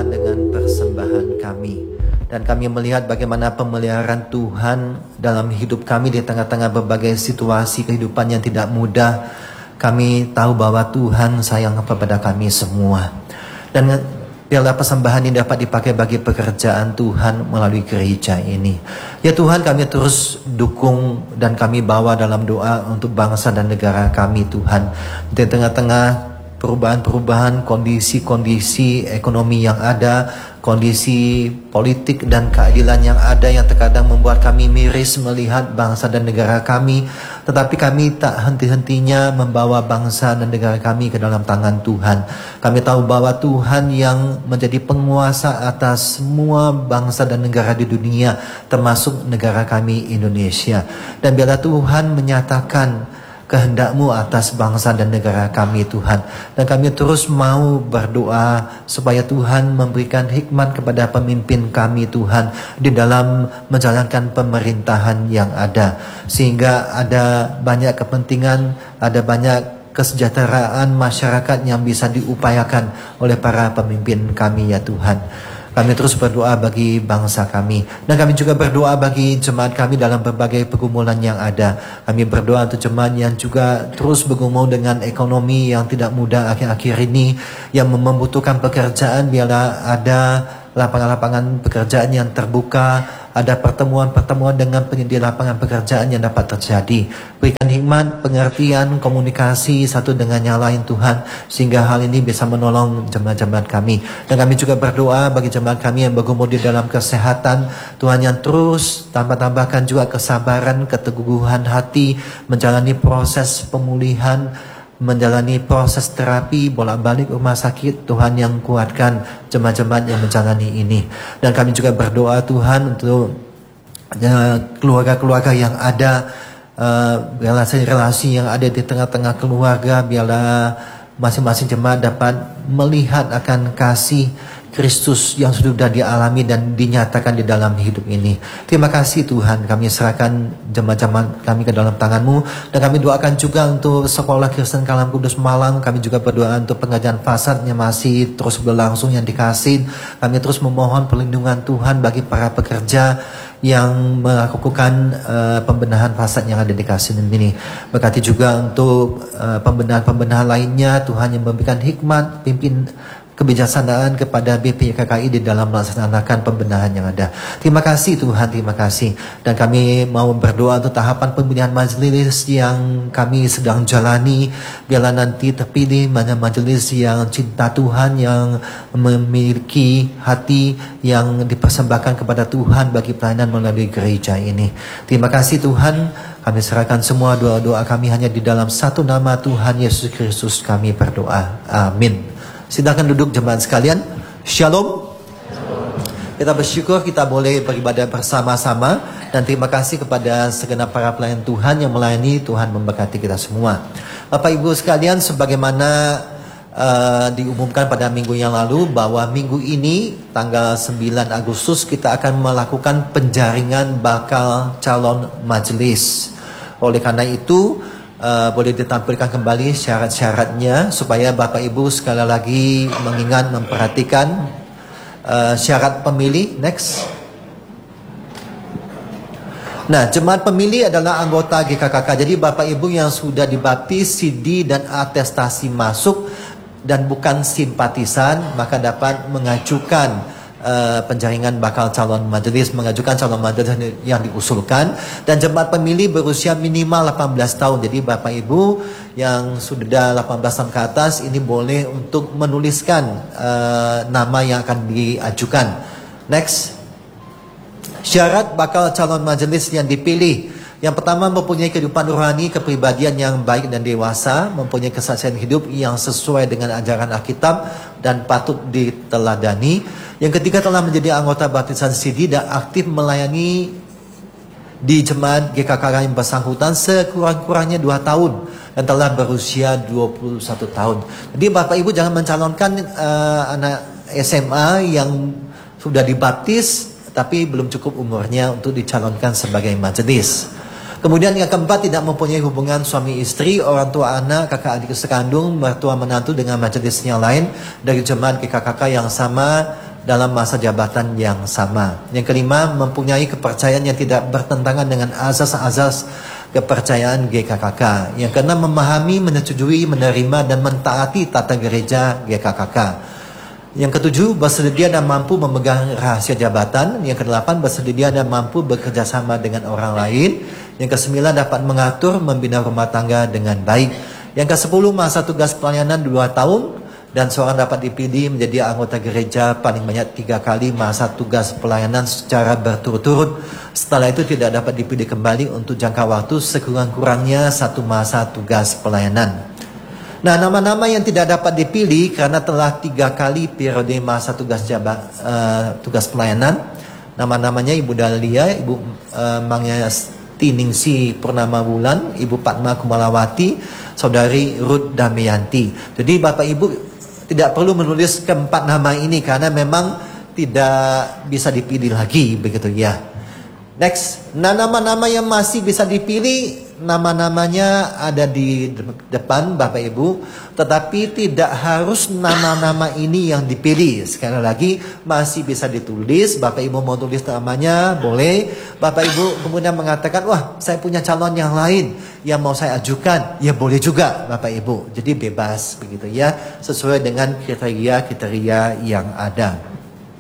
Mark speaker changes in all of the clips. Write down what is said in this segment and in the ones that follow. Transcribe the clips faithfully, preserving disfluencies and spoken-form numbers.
Speaker 1: Tuhan dengan persembahan kami. Dan kami melihat bagaimana pemeliharaan Tuhan dalam hidup kami di tengah-tengah berbagai situasi kehidupan yang tidak mudah. Kami tahu bahwa Tuhan sayang kepada kami semua. Dan biarlah persembahan ini dapat dipakai bagi pekerjaan Tuhan melalui gereja ini. Ya Tuhan, kami terus dukung dan kami bawa dalam doa untuk bangsa dan negara kami Tuhan. Di tengah-tengah perubahan-perubahan kondisi-kondisi ekonomi yang ada, kondisi politik dan keadilan yang ada yang terkadang membuat kami miris melihat bangsa dan negara kami. Tetapi kami tak henti-hentinya membawa bangsa dan negara kami ke dalam tangan Tuhan. Kami tahu bahwa Tuhan yang menjadi penguasa atas semua bangsa dan negara di dunia, termasuk negara kami Indonesia. Dan biarlah Tuhan menyatakan kehendak-Mu atas bangsa dan negara kami Tuhan. Dan kami terus mau berdoa supaya Tuhan memberikan hikmat kepada pemimpin kami Tuhan di dalam menjalankan pemerintahan yang ada. Sehingga ada banyak kepentingan, ada banyak kesejahteraan masyarakat yang bisa diupayakan oleh para pemimpin kami ya Tuhan. Kami terus berdoa bagi bangsa kami. Dan kami juga berdoa bagi jemaat kami dalam berbagai pergumulan yang ada. Kami berdoa untuk jemaat yang juga terus bergumul dengan ekonomi yang tidak mudah akhir-akhir ini, yang membutuhkan pekerjaan. Biarlah ada lapangan-lapangan pekerjaan yang terbuka, ada pertemuan-pertemuan dengan penyedia lapangan pekerjaan yang dapat terjadi. Berikan hikmat, pengertian, komunikasi satu dengan yang lain Tuhan, sehingga hal ini bisa menolong jemaat-jemaat kami. Dan kami juga berdoa bagi jemaat kami yang bergumul di dalam kesehatan, Tuhan yang terus tambah-tambahkan juga kesabaran, keteguhan hati, menjalani proses pemulihan, menjalani proses terapi, bolak-balik rumah sakit. Tuhan yang kuatkan jemaat-jemaat yang menjalani ini. Dan kami juga berdoa Tuhan untuk uh, keluarga-keluarga yang ada, uh, relasi-relasi yang ada di tengah-tengah keluarga. Biarlah masing-masing jemaat dapat melihat akan kasih Kristus yang sudah dialami dan dinyatakan di dalam hidup ini. Terima kasih Tuhan, kami serahkan jemaat-jemaat kami ke dalam tangan-Mu. Dan kami doakan juga untuk Sekolah Kristen Kalam Kudus Malang. Kami juga berdoa untuk pengajian fasad yang masih terus berlangsung yang dikasih. Kami terus memohon perlindungan Tuhan bagi para pekerja yang melakukan uh, pembenahan fasad yang ada di Kasih ini. Berkati juga untuk uh, pembenahan-pembenahan lainnya. Tuhan yang memberikan hikmat, pimpin kebijaksanaan kepada B P K K I di dalam melaksanakan pembenahan yang ada. Terima kasih Tuhan, terima kasih. Dan kami mau berdoa untuk tahapan pemilihan majelis yang kami sedang jalani. Biarlah nanti terpilih mana majelis yang cinta Tuhan, yang memiliki hati yang dipersembahkan kepada Tuhan bagi pelayanan melalui gereja ini. Terima kasih Tuhan. Kami serahkan semua doa-doa kami hanya di dalam satu nama Tuhan Yesus Kristus kami berdoa. Amin. Silakan duduk jemaat sekalian. Shalom. Kita bersyukur kita boleh beribadah bersama-sama. Dan terima kasih kepada segenap para pelayan Tuhan yang melayani. Tuhan memberkati kita semua. Bapak Ibu sekalian, sebagaimana uh, diumumkan pada minggu yang lalu, bahwa minggu ini tanggal sembilan Agustus kita akan melakukan penjaringan bakal calon majelis. Oleh karena itu Uh, boleh ditampilkan kembali syarat-syaratnya supaya Bapak Ibu sekali lagi mengingat, memperhatikan uh, syarat pemilih. Next. Nah, jemaat pemilih adalah anggota G K K K. Jadi Bapak Ibu yang sudah dibaptis, C D dan atestasi masuk dan bukan simpatisan, maka dapat mengajukan Uh, penjaringan bakal calon majelis, mengajukan calon majelis yang diusulkan. Dan jemaat pemilih berusia minimal delapan belas tahun. Jadi Bapak Ibu yang sudah delapan belas tahun ke atas ini boleh untuk menuliskan uh, nama yang akan diajukan. Next. Syarat bakal calon majelis yang dipilih. Yang pertama, mempunyai kehidupan rohani, kepribadian yang baik dan dewasa, mempunyai kesaksian hidup yang sesuai dengan ajaran Alkitab dan patut diteladani. Yang ketiga, telah menjadi anggota baptisan C D dan aktif melayani di jemaat G K K yang bersangkutan sekurang-kurangnya dua tahun dan telah berusia dua puluh satu tahun. Jadi Bapak Ibu jangan mencalonkan uh, anak S M A yang sudah dibaptis tapi belum cukup umurnya untuk dicalonkan sebagai majelis. Kemudian yang keempat, tidak mempunyai hubungan suami istri, orang tua anak, kakak adik sekandung, mertua menantu dengan majelis yang lain dari jemaat G K K K yang sama dalam masa jabatan yang sama. Yang kelima, mempunyai kepercayaan yang tidak bertentangan dengan azas-azas kepercayaan G K K K. Yang keenam, memahami, menyetujui, menerima, dan mentaati tata gereja G K K K. Yang ketujuh, bersedia dan mampu memegang rahasia jabatan. Yang kedelapan, bersedia dan mampu bekerja sama dengan orang lain. Yang kesembilan, dapat mengatur, membina rumah tangga dengan baik. Yang kesepuluh, masa tugas pelayanan dua tahun. Dan seorang dapat dipilih menjadi anggota gereja paling banyak tiga kali masa tugas pelayanan secara berturut-turut. Setelah itu tidak dapat dipilih kembali untuk jangka waktu sekurang-kurangnya satu masa tugas pelayanan. Nah, nama-nama yang tidak dapat dipilih karena telah tiga kali periode masa tugas jabat, uh, tugas pelayanan. Nama-namanya Ibu Dahlia, Ibu uh, Mangya Tiningsi Purnama Wulan, Ibu Padma Kumalawati, Saudari Ruth Damayanti. Jadi Bapak Ibu tidak perlu menulis keempat nama ini karena memang tidak bisa dipilih lagi, begitu ya. Next, nah nama-nama yang masih bisa dipilih, nama-namanya ada di depan Bapak Ibu, tetapi tidak harus nama-nama ini yang dipilih. Sekali lagi, masih bisa ditulis. Bapak Ibu mau tulis namanya, boleh. Bapak Ibu kemudian mengatakan, wah saya punya calon yang lain yang mau saya ajukan, ya boleh juga Bapak Ibu. Jadi bebas begitu ya, sesuai dengan kriteria-kriteria yang ada.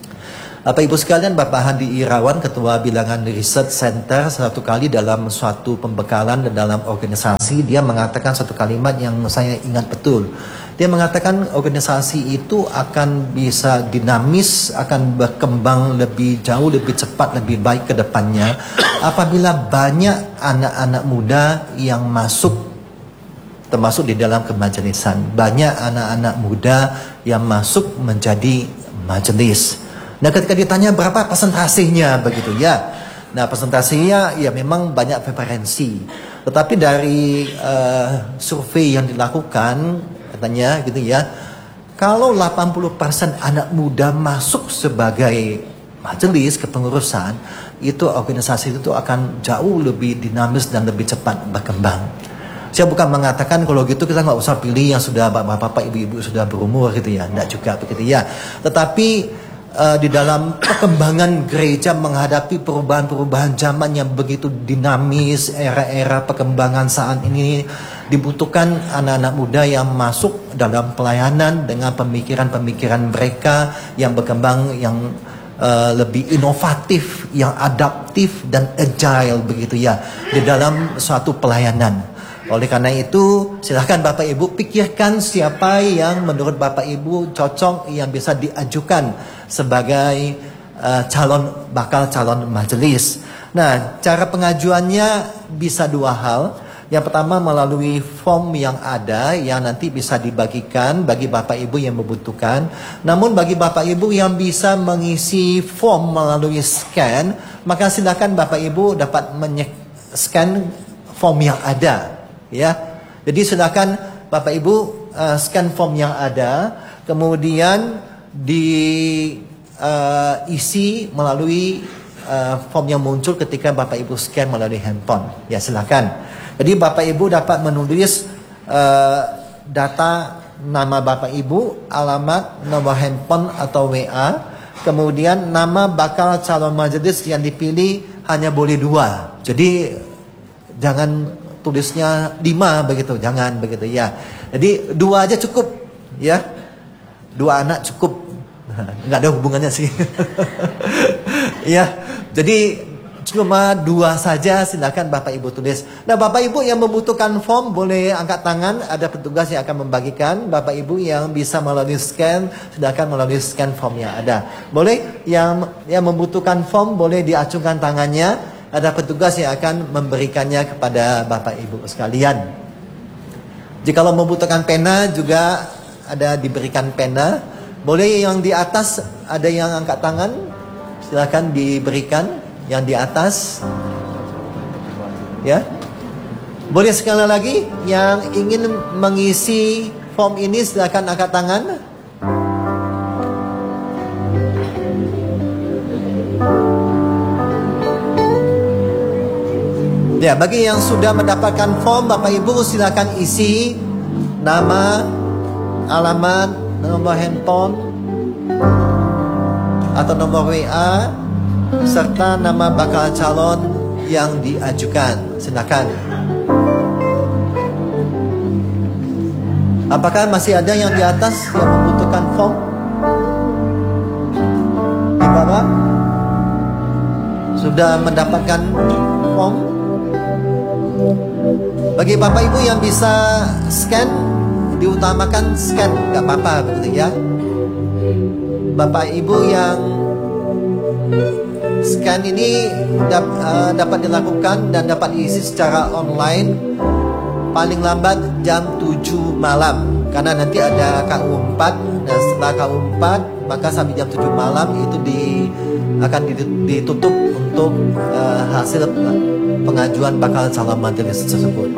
Speaker 1: Bapak Ibu sekalian, Bapak Handi Irawan, Ketua Bilangan Research Center, satu kali dalam suatu pembekalan dan dalam organisasi, dia mengatakan satu kalimat yang saya ingat betul. Dia mengatakan organisasi itu akan bisa dinamis, akan berkembang lebih jauh, lebih cepat, lebih baik ke depannya apabila banyak anak-anak muda yang masuk, termasuk di dalam kemajelisan. Banyak anak-anak muda yang masuk menjadi majelis. Nah, ketika ditanya berapa persentasenya begitu ya. Nah, persentasenya ya memang banyak preferensi. Tetapi dari uh, survei yang dilakukan katanya gitu ya, kalau delapan puluh persen anak muda masuk sebagai majelis kepengurusan, itu organisasi itu akan jauh lebih dinamis dan lebih cepat berkembang. Saya bukan mengatakan kalau gitu kita nggak usah pilih yang sudah bapak-bapak, ibu-ibu sudah berumur gitu ya, enggak juga begitu ya. Tetapi Uh, di dalam perkembangan gereja menghadapi perubahan-perubahan zaman yang begitu dinamis, era-era perkembangan saat ini, dibutuhkan anak-anak muda yang masuk dalam pelayanan dengan pemikiran-pemikiran mereka yang berkembang, yang uh, lebih inovatif, yang adaptif dan agile begitu ya di dalam suatu pelayanan. Oleh karena itu, silahkan Bapak Ibu pikirkan siapa yang menurut Bapak Ibu cocok yang bisa diajukan sebagai uh, calon bakal calon majelis. Nah, cara pengajuannya bisa dua hal. Yang pertama melalui form yang ada yang nanti bisa dibagikan bagi Bapak Ibu yang membutuhkan. Namun bagi Bapak Ibu yang bisa mengisi form melalui scan, maka silakan Bapak Ibu dapat men-scan form yang ada. Ya, jadi silakan Bapak Ibu uh, scan form yang ada, kemudian diisi uh, melalui uh, form yang muncul ketika Bapak Ibu scan melalui handphone. Ya silakan. Jadi Bapak Ibu dapat menulis uh, data nama Bapak Ibu, alamat, nomor handphone atau W A, kemudian nama bakal calon majelis yang dipilih hanya boleh dua. Jadi jangan tulisnya lima begitu, jangan begitu ya. Jadi dua aja cukup ya, dua anak cukup, nggak ada hubungannya sih. Ya, jadi cuma dua saja, silakan Bapak Ibu tulis. Nah, Bapak Ibu yang membutuhkan form boleh angkat tangan, ada petugas yang akan membagikan. Bapak Ibu yang bisa melalui scan, silakan melalui scan form yang ada. Boleh yang yang membutuhkan form boleh diacungkan tangannya. Ada petugas yang akan memberikannya kepada Bapak Ibu sekalian. Jika lo membutuhkan pena juga ada diberikan pena. Boleh yang di atas ada yang angkat tangan, silakan diberikan yang di atas. Ya. Boleh sekali lagi yang ingin mengisi form ini silakan angkat tangan. Ya, bagi yang sudah mendapatkan form, Bapak Ibu silakan isi nama, alamat, nomor handphone. atau nomor W A serta nama bakal calon yang diajukan. Silakan. Apakah masih ada yang di atas yang membutuhkan form? Di bawah sudah mendapatkan form? Bagi Bapak Ibu yang bisa scan, diutamakan scan, gak apa-apa begitu ya. Bapak Ibu yang scan ini dap, uh, dapat dilakukan dan dapat diisi secara online paling lambat jam tujuh malam, karena nanti ada K U empat, dan setelah K U empat maka sampai jam tujuh malam itu di, akan ditutup untuk uh, hasil pengajuan bakal calon majelis tersebut.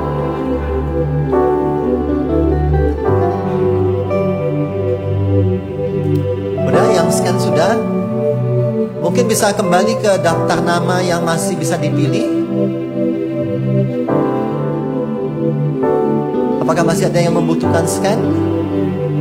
Speaker 1: Udah, yang scan sudah, mungkin bisa kembali ke daftar nama yang masih bisa dipilih. Apakah masih ada yang membutuhkan scan?